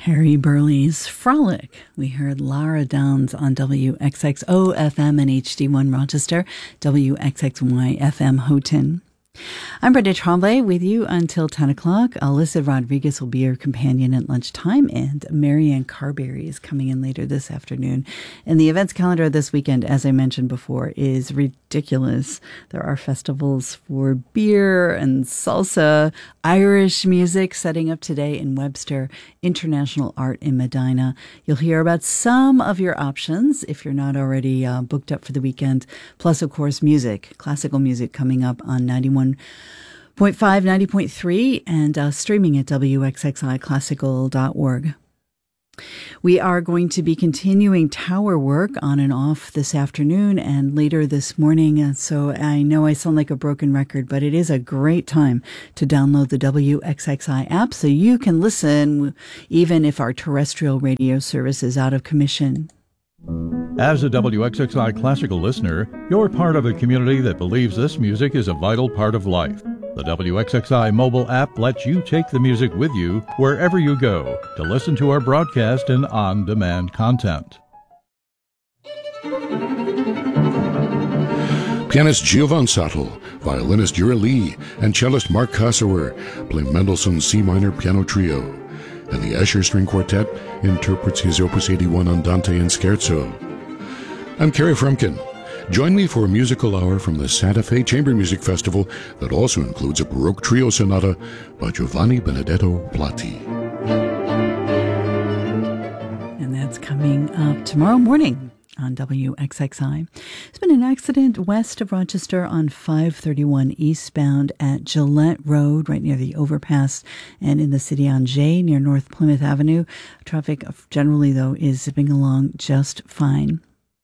Harry Burley's Frolic. We heard Lara Downs on WXXO FM and HD1 Rochester, WXXY FM Houghton. I'm Brenda Tremblay with you until 10 o'clock. Alyssa Rodriguez will be your companion at lunchtime, and Marianne Carberry is coming in later this afternoon. And the events calendar this weekend, as I mentioned before, is ridiculous. There are festivals for beer and salsa, Irish music setting up today in Webster, international art in Medina. You'll hear about some of your options if you're not already booked up for the weekend. Plus, of course, music, classical music coming up on 91.5, 90.3, and streaming at wxxiclassical.org. We are going to be continuing tower work on and off this afternoon and later this morning. So I know I sound like a broken record, but it is a great time to download the WXXI app so you can listen even if our terrestrial radio service is out of commission. As a WXXI classical listener, you're part of a community that believes this music is a vital part of life. The WXXI mobile app lets you take the music with you wherever you go to listen to our broadcast and on-demand content. Pianist Giovan Sattel, violinist Yura Lee, and cellist Mark Kassewer play Mendelssohn's C minor piano trio, and the Escher String Quartet interprets his Opus 81 Andante and Scherzo. I'm Kerry Frumkin. Join me for a musical hour from the Santa Fe Chamber Music Festival that also includes a Baroque trio sonata by Giovanni Benedetto Platti. And that's coming up tomorrow morning on WXXI. There's been an accident west of Rochester on 531 eastbound at Gillette Road, right near the overpass, and in the city on J near North Plymouth Avenue. Traffic generally, though, is zipping along just fine.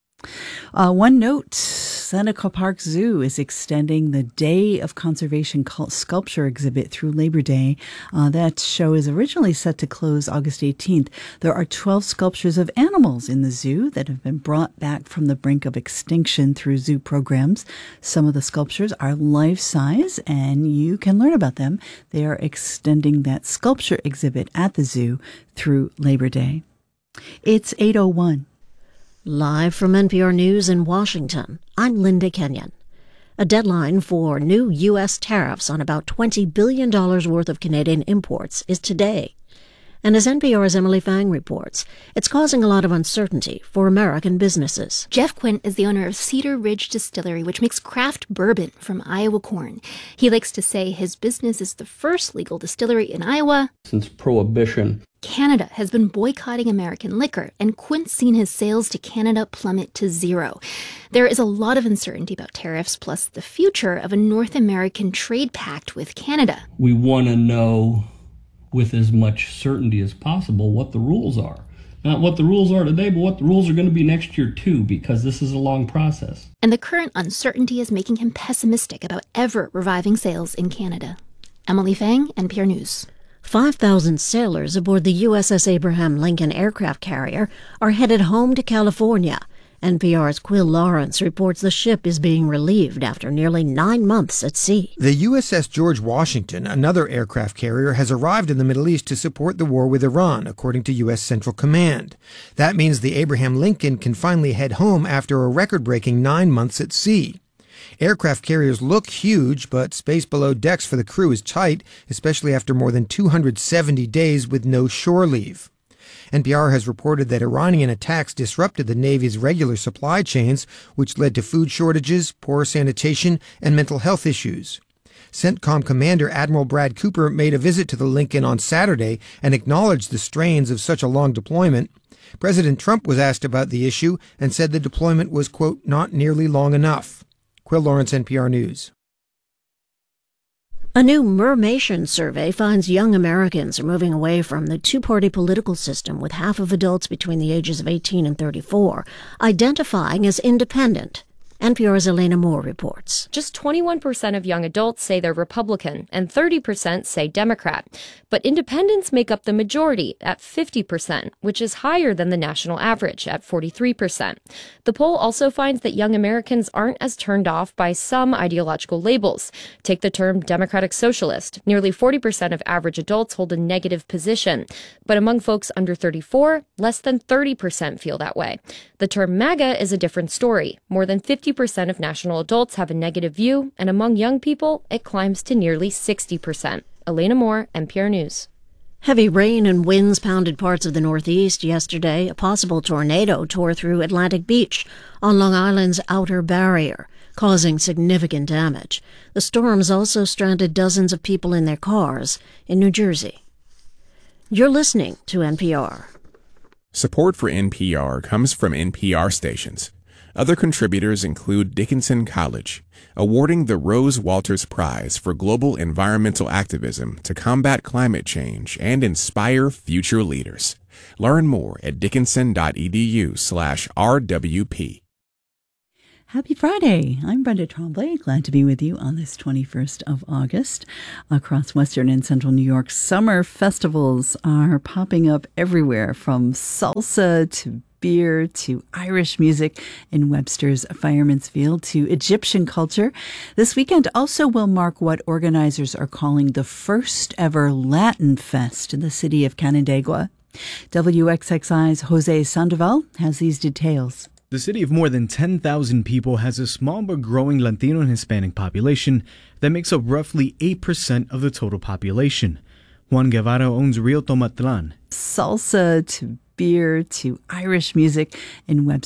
One note, Seneca Park Zoo is extending the Day of Conservation Sculpture exhibit through Labor Day. That show is originally set to close August 18th. There are 12 sculptures of animals in the zoo that have been brought back from the brink of extinction through zoo programs. Some of the sculptures are life-size, and you can learn about them. They are extending that sculpture exhibit at the zoo through Labor Day. It's 8:01. Live from NPR News in Washington, I'm Linda Kenyon. A deadline for new U.S. tariffs on about $20 billion worth of Canadian imports is today. And as NPR's Emily Fang reports, it's causing a lot of uncertainty for American businesses. Jeff Quint is the owner of Cedar Ridge Distillery, which makes craft bourbon from Iowa corn. He likes to say his business is the first legal distillery in Iowa since Prohibition. Canada has been boycotting American liquor, and Quint's seen his sales to Canada plummet to zero. There is a lot of uncertainty about tariffs, plus the future of a North American trade pact with Canada. We want to know with as much certainty as possible what the rules are. Not what the rules are today, but what the rules are going to be next year too, because this is a long process. And the current uncertainty is making him pessimistic about ever reviving sales in Canada. Emily Fang, NPR News. 5,000 sailors aboard the USS Abraham Lincoln aircraft carrier are headed home to California. NPR's Quill Lawrence reports the ship is being relieved after nearly 9 months at sea. The USS George Washington, another aircraft carrier, has arrived in the Middle East to support the war with Iran, according to U.S. Central Command. That means the Abraham Lincoln can finally head home after a record-breaking 9 months at sea. Aircraft carriers look huge, but space below decks for the crew is tight, especially after more than 270 days with no shore leave. NPR has reported that Iranian attacks disrupted the Navy's regular supply chains, which led to food shortages, poor sanitation, and mental health issues. CENTCOM Commander Admiral Brad Cooper made a visit to the Lincoln on Saturday and acknowledged the strains of such a long deployment. President Trump was asked about the issue and said the deployment was, quote, not nearly long enough. Quill Lawrence, NPR News. A new Mermation survey finds young Americans are moving away from the two-party political system, with half of adults between the ages of 18 and 34 identifying as independent. NPR's Elena Moore reports. Just 21% of young adults say they're Republican, and 30% say Democrat. But independents make up the majority at 50%, which is higher than the national average at 43%. The poll also finds that young Americans aren't as turned off by some ideological labels. Take the term Democratic Socialist. Nearly 40% of average adults hold a negative position. But among folks under 34, less than 30% feel that way. The term MAGA is a different story. More than 50% of national adults have a negative view, and among young people, it climbs to nearly 60%. Elena Moore, NPR News. Heavy rain and winds pounded parts of the Northeast yesterday. A possible tornado tore through Atlantic Beach on Long Island's Outer Barrier, causing significant damage. The storms also stranded dozens of people in their cars in New Jersey. You're listening to NPR. Support for NPR comes from NPR stations. Other contributors include Dickinson College, awarding the Rose Walters Prize for Global Environmental Activism to combat climate change and inspire future leaders. Learn more at dickinson.edu/RWP. Happy Friday. I'm Brenda Tremblay. Glad to be with you on this 21st of August. Across Western and Central New York, summer festivals are popping up everywhere, from salsa to beer to Irish music in Webster's Fireman's Field to Egyptian culture. This weekend also will mark what organizers are calling the first ever Latin Fest in the city of Canandaigua. WXXI's Jose Sandoval has these details. The city of more than 10,000 people has a small but growing Latino and Hispanic population that makes up roughly 8% of the total population. Juan Guevara owns Rio Tomatlan. Salsa to beer to Irish music in Webster.